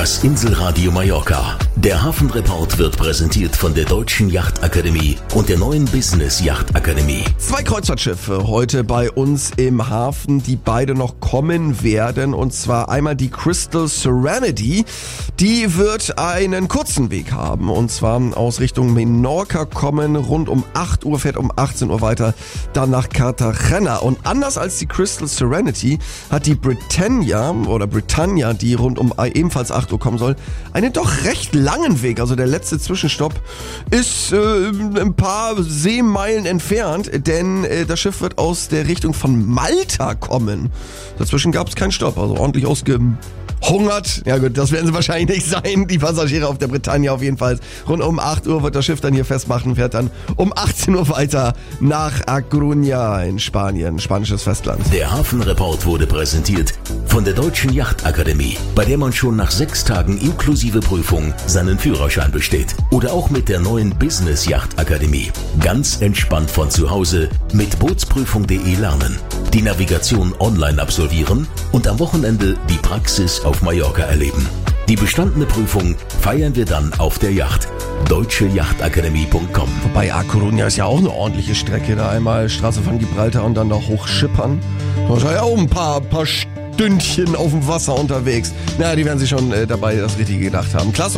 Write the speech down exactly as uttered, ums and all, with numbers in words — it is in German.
Das Inselradio Mallorca. Der Hafenreport wird präsentiert von der Deutschen Yachtakademie und der neuen Business Yachtakademie. Zwei Kreuzfahrtschiffe heute bei uns im Hafen, die beide noch kommen werden. Und zwar einmal die Crystal Serenity. Die wird einen kurzen Weg haben. Und zwar aus Richtung Menorca kommen. Rund um acht Uhr, fährt um achtzehn Uhr weiter. Dann nach Cartagena. Und anders als die Crystal Serenity hat die Britannia oder Britannia, die rund um ebenfalls acht Uhr kommen soll, einen doch recht langen Weg. Also der letzte Zwischenstopp ist äh, ein paar Seemeilen entfernt, denn äh, das Schiff wird aus der Richtung von Malta kommen. Dazwischen gab es keinen Stopp, also ordentlich ausgehungert. Ja gut, das werden sie wahrscheinlich nicht sein, die Passagiere auf der Britannia auf jeden Fall. Rund um acht Uhr wird das Schiff dann hier festmachen, fährt dann um achtzehn Uhr weiter nach A Coruña in Spanien, spanisches Festland. Der Hafenreport wurde präsentiert von der Deutschen Yachtakademie, bei der man schon nach sechs Tagen inklusive Prüfung seinen Führerschein besteht. Oder auch mit der neuen Business Yachtakademie. Ganz entspannt von zu Hause mit bootsprüfung punkt de lernen, die Navigation online absolvieren und am Wochenende die Praxis auf Mallorca erleben. Die bestandene Prüfung feiern wir dann auf der Yacht. deutsche yachtakademie punkt com. Wobei A Coruña ist ja auch eine ordentliche Strecke, da einmal Straße von Gibraltar und dann noch hochschippern. Wahrscheinlich auch ein paar, paar Stündchen auf dem Wasser unterwegs. Na, die werden sich schon äh, dabei das Richtige gedacht haben. Klasse.